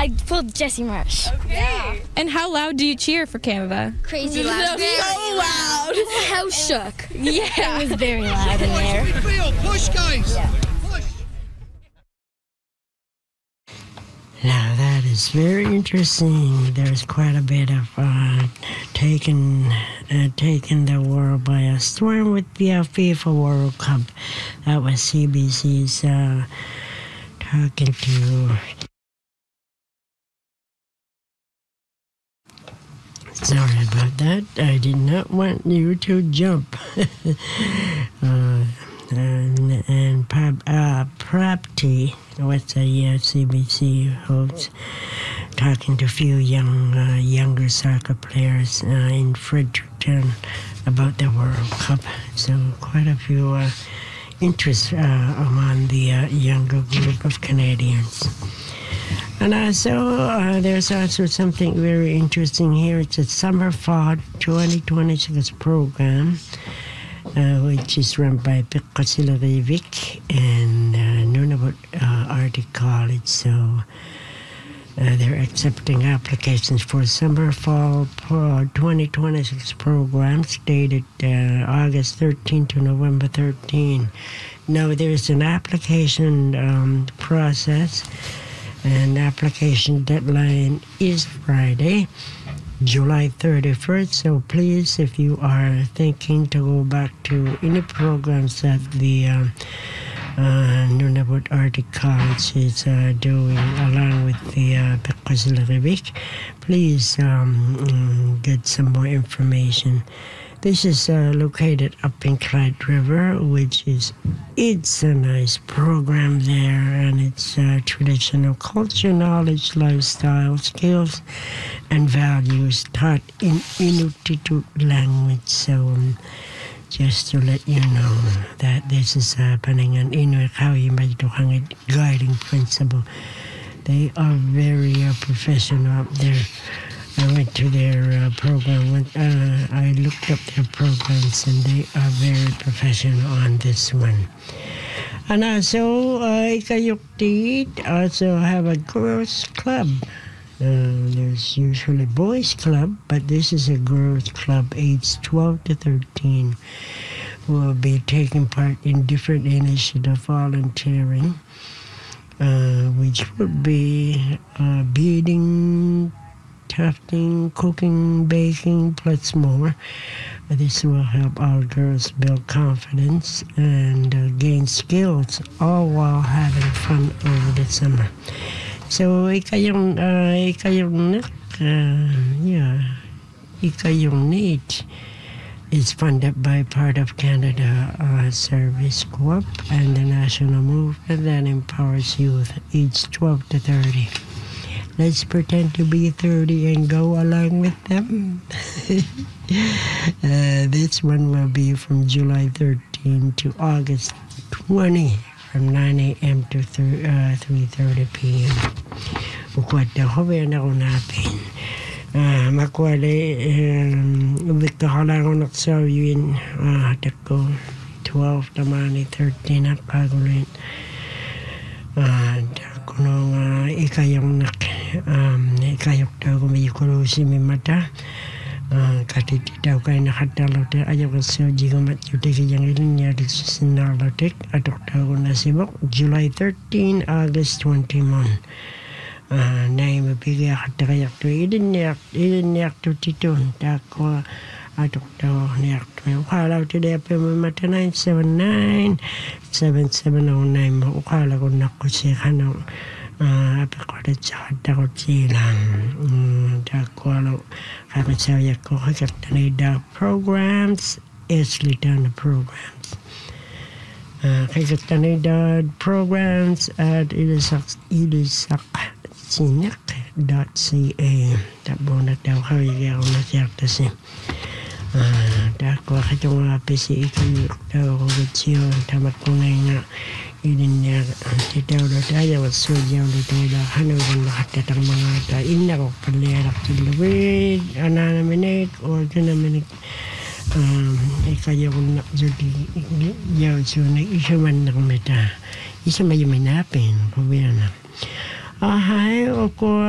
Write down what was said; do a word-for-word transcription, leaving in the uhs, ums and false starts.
I pulled Jesse Marsh. Okay. Yeah. And how loud do you cheer for Canada? Crazy loud. So loud. The house shook. Yeah. It was very loud in there. Push, guys. Yeah. Push. Now that is very interesting. There's quite a bit of uh, taking uh, taking the world by a storm with the uh, FIFA World Cup. That was C B C's uh, talking to. Sorry about that. I did not want you to jump. uh, and and uh, Prapti, what's a uh, C B C host, talking to a few young uh, younger soccer players uh, in Fredericton about the World Cup. So quite a few uh, interests uh, among the uh, younger group of Canadians. And also, uh, there's also something very interesting here. It's a Summer Fall twenty twenty-six program, uh, which is run by Pekka Silarivic and uh, Nunavut uh, Arctic College. So uh, they're accepting applications for Summer Fall twenty twenty-six programs dated uh, August thirteenth to November thirteenth. Now, there's an application um, process. And application deadline is Friday, July thirty-first. So please, if you are thinking to go back to any programs that the uh, uh, Nunavut Arctic College is uh, doing along with the uh, Pekka Silarivic, please um, get some more information. This is uh, located up in Clyde River, which is, it's a nice program there, and it's uh, traditional culture, knowledge, lifestyle, skills, and values taught in Inuktitut language. So um, just to let you know that this is happening, and Inuit Kawimaituhangit guiding principle. They are very uh, professional up there. I went to their uh, program. When, uh, I looked up their programs, and they are very professional on this one. And also, uh, Ikayuktit also have a girls' club. Uh, there's usually boys' club, but this is a girls' club, aged twelve to thirteen, who will be taking part in different initiative volunteering, uh, which would be uh, beading, tufting, cooking, baking, plus more. This will help our girls build confidence and uh, gain skills, all while having fun over the summer. So, ikayong, uh, ikayong, uh, yeah, ikayong need is funded by part of Canada uh, Service Co-op and the national movement that empowers youth aged twelve to thirty. Let's pretend to be thirty and go along with them. uh, this one will be from July thirteenth to August twentieth from nine a.m. to uh, three thirty p.m. Ukwat na hobi na ko napin. Makwale, ubik ka hala ko naksawin. Tako twelve tamani thirteen at pagulin. Kuno uh, ikayong nak um, ikayok daw kumiyukuro si mimata uh, katiti daw kayo nakatalote ayaw ka sa jigamat yuti kayang ilinya di sinalotek atok daw ko nasibok July thirteenth, August twenty-one. Uh, na yung mapigay akata kayak to idiniyak idiniyak to titon tako atok daw niyak to ukalaw to day pa mimata nine seven nine seven seven oh nine mo ukala ko nako siya kanong uh, apakota sa dako silang um, dako alo kapasaya ko kakatani da programs isli down the programs uh, kakatani da programs at ilisak ilisak sinak dot ca tabo na daw kaya ako na siya kasi dako katong apisi ikan daw ko gitsyon tamat ko na nga idin niya titaw daw tayo at sudyaw dito daw hanaw kong nakatatang mga ta ina ko paliyarak silawid ananaminit o kanaminik ikaya kong nakjudi yaw so nag-isa man na kumita isa may manapin kubiya na ahay o ko